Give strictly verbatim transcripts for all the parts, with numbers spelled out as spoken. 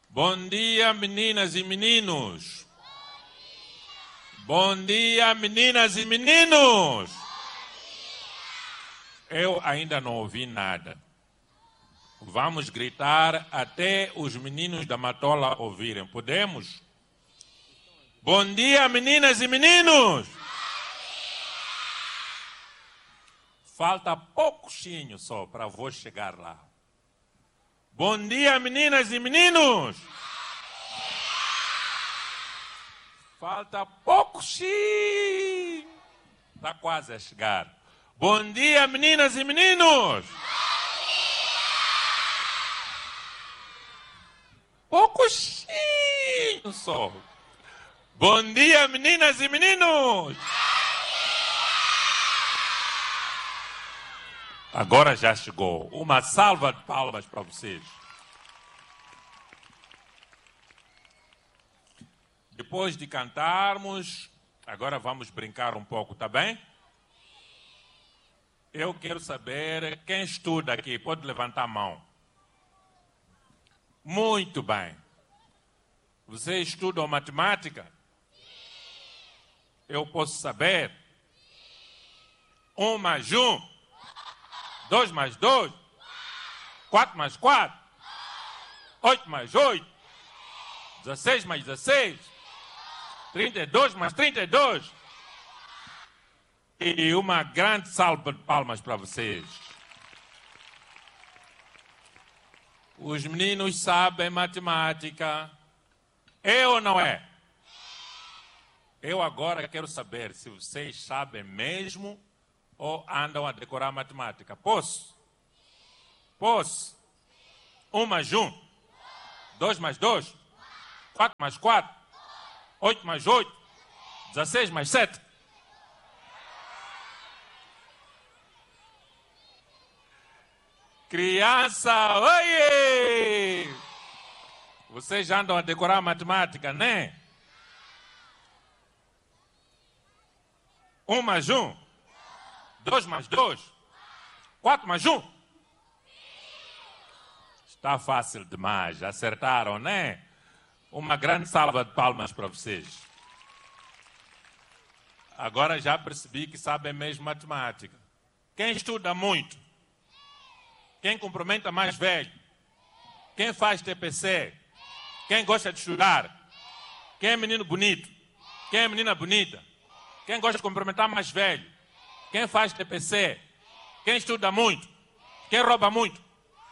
Bom dia, meninas e meninos. Bom dia, meninas e meninos. Eu ainda não ouvi nada. Vamos gritar até os meninos da Matola ouvirem. Podemos? Bom dia, meninas e meninos. Falta pouquinho só para a voz chegar lá. Bom dia, meninas e meninos. Falta pouquinho. Está quase a chegar. Bom dia, meninas e meninos. Pouquinho só. Bom dia, meninas e meninos. Agora já chegou. Uma salva de palmas para vocês. Depois de cantarmos, agora vamos brincar um pouco, tá bem? Eu quero saber quem estuda aqui. Pode levantar a mão. Muito bem. Vocês estudam matemática? Eu posso saber? Um mais um. Dois mais dois. Quatro mais quatro. Oito mais oito. Dezesseis mais dezesseis. Trinta e dois mais trinta e dois. E uma grande salva de palmas para vocês. Os meninos sabem matemática. É ou não é? Eu agora quero saber se vocês sabem mesmo ou andam a decorar matemática. Posso? Posso? Um mais um. Dois mais dois. Quatro mais quatro. Oito mais oito. Dezesseis mais sete. Criança, oiê! Vocês já andam a decorar matemática, né? Um mais um. Dois mais dois. Quatro mais um. Está fácil demais. Acertaram, né? Uma grande salva de palmas para vocês. Agora já percebi que sabem mesmo matemática. Quem estuda muito? Quem cumprimenta mais velho? Quem faz T P C? Quem gosta de estudar? Quem é menino bonito? Quem é menina bonita? Quem gosta de cumprimentar mais velho? Quem faz T P C? Quem estuda muito? Quem rouba muito?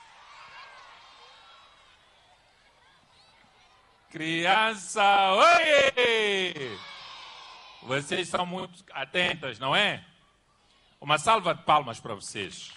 Criança, oi! Vocês são muito atentas, não é? Uma salva de palmas para vocês.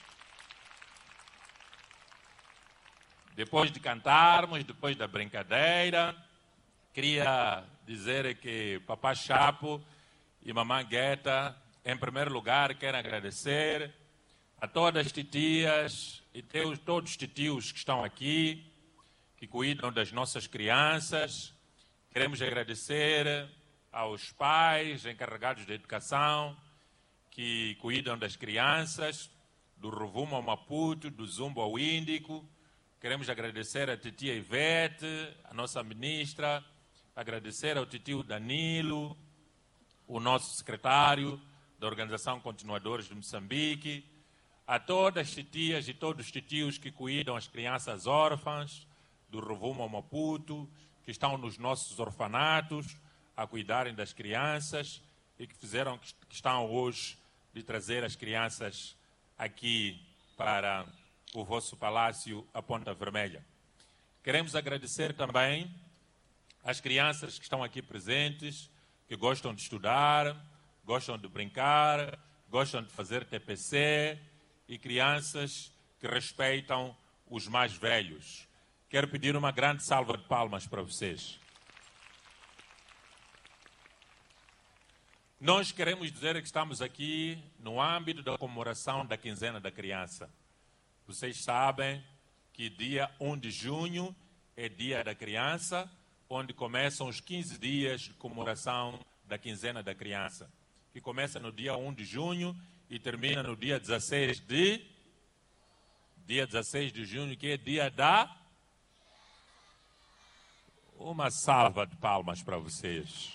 Depois de cantarmos, depois da brincadeira, queria dizer que Papá Chapo e Mamãe Gueta, em primeiro lugar, quero agradecer a todas as titias e teus, todos os titios que estão aqui, que cuidam das nossas crianças. Queremos agradecer aos pais encarregados da educação, que cuidam das crianças, do Rovuma ao Maputo, do Zumbo ao Índico. Queremos agradecer a titia Ivete, a nossa ministra, agradecer ao titio Danilo, o nosso secretário da Organização Continuadores de Moçambique, a todas as titias e todos os titios que cuidam as crianças órfãs do Rovuma ao Maputo, que estão nos nossos orfanatos a cuidarem das crianças e que fizeram que estão hoje de trazer as crianças aqui para o vosso palácio, a Ponta Vermelha. Queremos agradecer também às crianças que estão aqui presentes, que gostam de estudar, gostam de brincar, gostam de fazer T P C e crianças que respeitam os mais velhos. Quero pedir uma grande salva de palmas para vocês. Nós queremos dizer que estamos aqui no âmbito da comemoração da Quinzena da Criança. Vocês sabem que dia um de junho é dia da criança, onde começam os quinze dias de comemoração da Quinzena da Criança, que começa no dia um de junho e termina no dia dezesseis de dia dezesseis de junho, que é dia da Uma salva de palmas para vocês.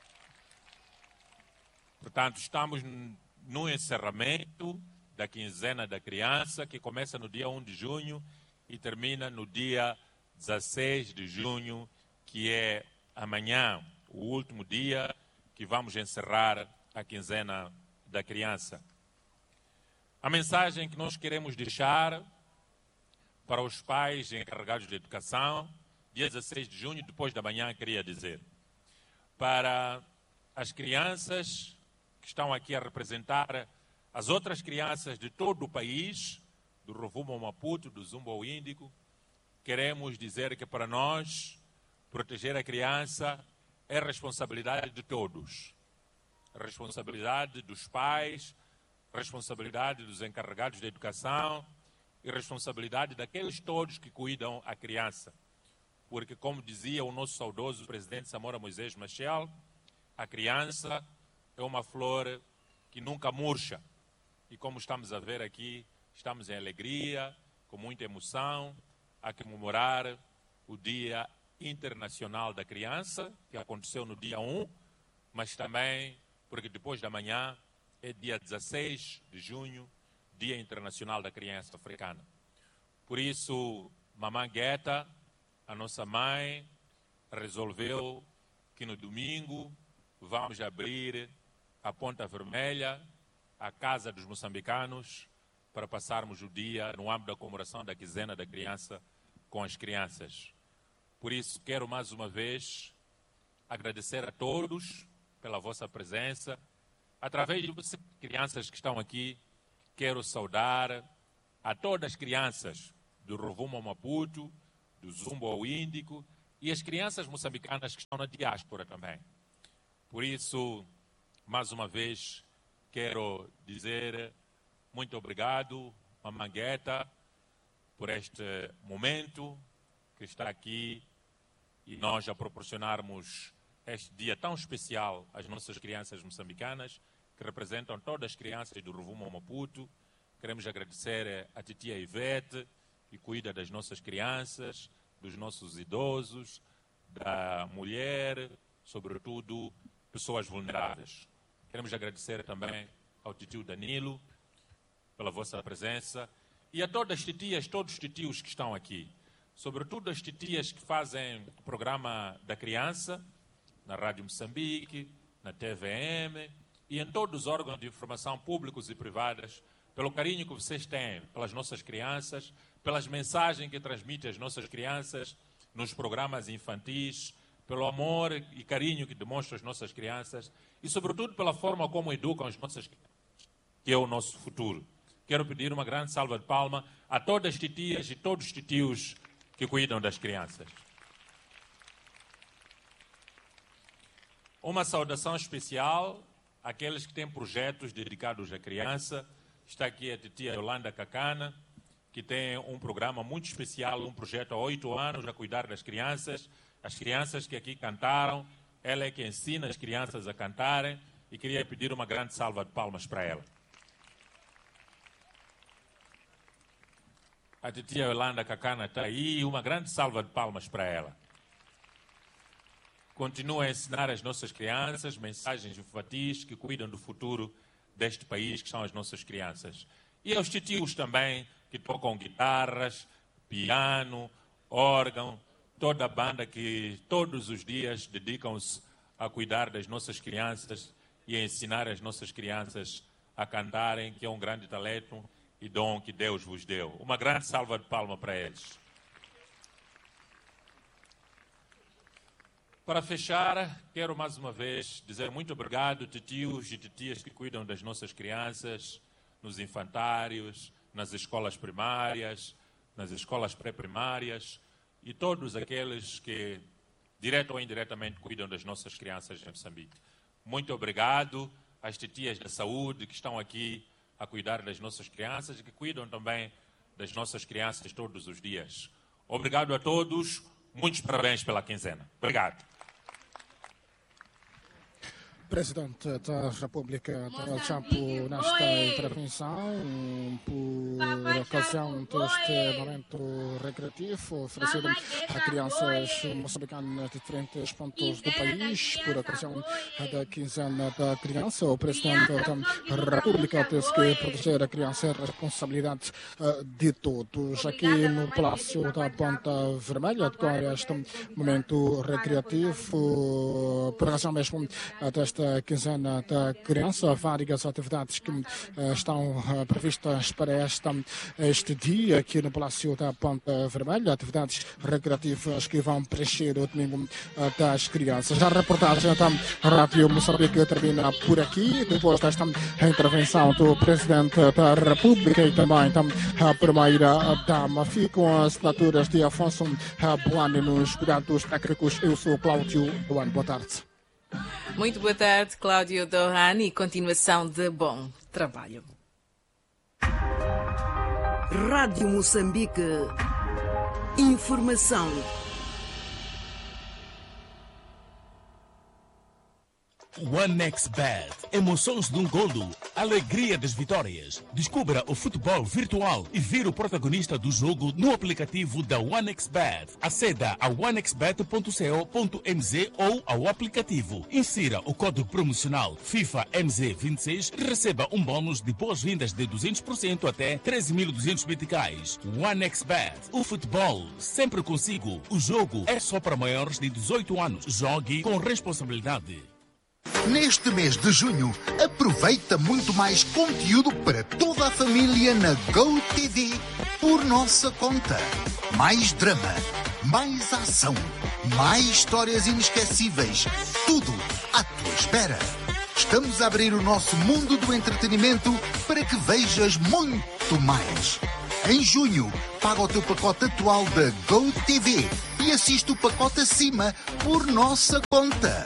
Portanto, estamos no encerramento da quinzena da criança, que começa no dia primeiro de junho e termina no dia dezesseis de junho, que é amanhã, o último dia que vamos encerrar a quinzena da criança. A mensagem que nós queremos deixar para os pais encarregados de educação, dia dezesseis de junho, depois da manhã, queria dizer, para as crianças que estão aqui a representar as outras crianças de todo o país, do Rovuma ao Maputo, do Zumba ao Índico, queremos dizer que para nós, proteger a criança é responsabilidade de todos. Responsabilidade dos pais, responsabilidade dos encarregados de educação e responsabilidade daqueles todos que cuidam a criança. Porque, como dizia o nosso saudoso presidente Samora Moisés Machel, a criança é uma flor que nunca murcha. E como estamos a ver aqui, estamos em alegria, com muita emoção, a comemorar o Dia Internacional da Criança, que aconteceu no dia primeiro, mas também porque depois da manhã é dia dezesseis de junho, Dia Internacional da Criança Africana. Por isso, Mamãe Guetta, a nossa mãe, resolveu que no domingo vamos abrir a Ponta Vermelha, a Casa dos Moçambicanos, para passarmos o dia no âmbito da comemoração da quinzena da criança com as crianças. Por isso, quero mais uma vez agradecer a todos pela vossa presença. Através de vocês, crianças que estão aqui, quero saudar a todas as crianças do Rovuma ao Maputo, do Zumba ao Índico e as crianças moçambicanas que estão na diáspora também. Por isso, mais uma vez, quero dizer muito obrigado, Mamãe Guetta, por este momento que está aqui e nós a proporcionarmos este dia tão especial às nossas crianças moçambicanas, que representam todas as crianças do Rovuma ao Maputo. Queremos agradecer a titia Ivete, que cuida das nossas crianças, dos nossos idosos, da mulher, sobretudo pessoas vulneráveis. Queremos agradecer também ao titio Danilo pela vossa presença e a todas as titias, todos os titios que estão aqui, sobretudo as titias que fazem o programa da criança na Rádio Moçambique, na T V M e em todos os órgãos de informação públicos e privadas, pelo carinho que vocês têm pelas nossas crianças, pelas mensagens que transmitem as nossas crianças nos programas infantis, pelo amor e carinho que demonstram as nossas crianças e, sobretudo, pela forma como educam as nossas crianças, que é o nosso futuro. Quero pedir uma grande salva de palmas a todas as titias e todos os titios que cuidam das crianças. Uma saudação especial àqueles que têm projetos dedicados à criança. Está aqui a titia Yolanda Cacana, que tem um programa muito especial, um projeto há oito anos a cuidar das crianças. As crianças que aqui cantaram, ela é que ensina as crianças a cantarem e queria pedir uma grande salva de palmas para ela. A titia Yolanda Cacana está aí e uma grande salva de palmas para ela. Continua a ensinar as nossas crianças mensagens infantis que cuidam do futuro deste país, que são as nossas crianças. E aos titios também, que tocam guitarras, piano, órgão, toda a banda que todos os dias dedicam-se a cuidar das nossas crianças e a ensinar as nossas crianças a cantarem, que é um grande talento e dom que Deus vos deu. Uma grande salva de palmas para eles. Para fechar, quero mais uma vez dizer muito obrigado, titios e titias que cuidam das nossas crianças, nos infantários, nas escolas primárias, nas escolas pré-primárias e todos aqueles que, direto ou indiretamente, cuidam das nossas crianças em Moçambique. Muito obrigado às titias da saúde que estão aqui a cuidar das nossas crianças e que cuidam também das nossas crianças todos os dias. Obrigado a todos, muitos parabéns pela quinzena. Obrigado. Presidente da República de Chapo nesta intervenção por ocasião deste momento recreativo oferecido a crianças moçambicanas de diferentes pontos do país por ocasião da quinzena da criança. O Presidente da República disse que proteger a criança é responsabilidade de todos. Aqui no Palácio da Ponta Vermelha decorre este momento recreativo por ocasião mesmo desta quinzena da criança. Várias atividades que uh, estão uh, previstas para esta, este dia aqui no Palácio da Ponta Vermelha, atividades recreativas que vão preencher o domingo uh, das crianças. A reportagem da Rádio Moçambique termina por aqui, depois desta intervenção do Presidente da República e também a Primeira-Dama. Ficam as assinaturas de Afonso Boane nos cuidados técnicos. Eu sou Cláudio Boane. Boa tarde. Muito boa tarde, Cláudio Dohan, e continuação de bom trabalho. Rádio Moçambique. Informação. OneXBet. Emoções de um golo. Alegria das vitórias. Descubra o futebol virtual e vire o protagonista do jogo no aplicativo da OneXBet. Aceda a onexbet ponto co ponto mz ou ao aplicativo. Insira o código promocional FIFA M Z vinte e seis e receba um bônus de boas-vindas de duzentos por cento até treze mil e duzentos meticais. OneXBet. O futebol sempre consigo. O jogo é só para maiores de dezoito anos. Jogue com responsabilidade. Neste mês de junho, aproveita muito mais conteúdo para toda a família na GoTV por nossa conta. Mais drama, mais ação, mais histórias inesquecíveis. Tudo à tua espera. Estamos a abrir o nosso mundo do entretenimento para que vejas muito mais. Em junho, paga o teu pacote atual da GoTV e assiste o pacote acima por nossa conta.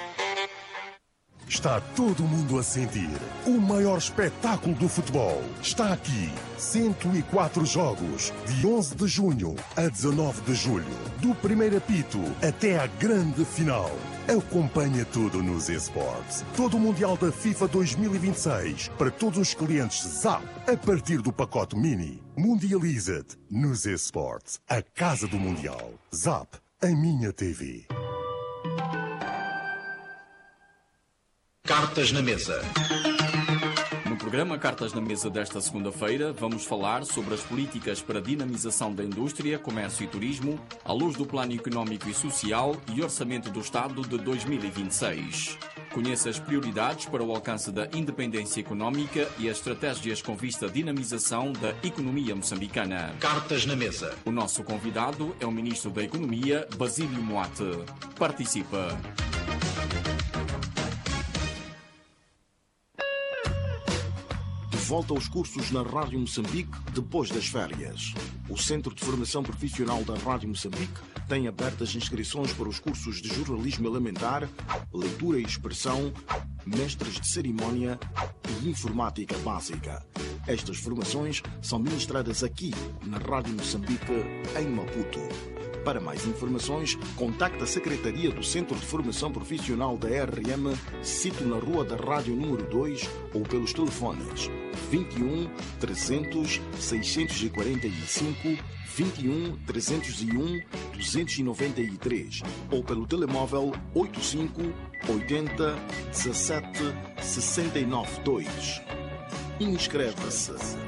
Está todo mundo a sentir. O maior espetáculo do futebol está aqui. cento e quatro jogos, de onze de junho a dezanove de julho. Do primeiro apito até à grande final. Acompanha tudo nos eSports. Todo o Mundial da FIFA dois mil e vinte e seis para todos os clientes Zap a partir do pacote Mini. Mundializa-te nos eSports. A casa do Mundial. Zap, a minha T V. Cartas na Mesa. No programa Cartas na Mesa desta segunda-feira, vamos falar sobre as políticas para a dinamização da indústria, comércio e turismo, à luz do Plano Económico e Social e Orçamento do Estado de dois mil e vinte e seis. Conheça as prioridades para o alcance da independência económica e as estratégias com vista à dinamização da economia moçambicana. Cartas na Mesa. O nosso convidado é o Ministro da Economia, Basílio Moate. Participa. Volta aos cursos na Rádio Moçambique depois das férias. O Centro de Formação Profissional da Rádio Moçambique tem abertas inscrições para os cursos de jornalismo elementar, leitura e expressão, mestres de cerimónia e informática básica. Estas formações são ministradas aqui na Rádio Moçambique, em Maputo. Para mais informações, contacte a Secretaria do Centro de Formação Profissional da R M, sito na Rua da Rádio número dois, ou pelos telefones vinte e um, trezentos, seiscentos e quarenta e cinco, vinte e um, trezentos e um, duzentos e noventa e três ou pelo telemóvel oitenta e cinco, oitenta, dezassete, sessenta e nove dois. Inscreva-se.